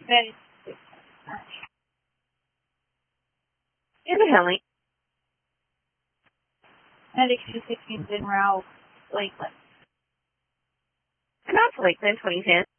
That is Inhaling. Medic 216 in route Lakeland. And that's Lakeland 2010.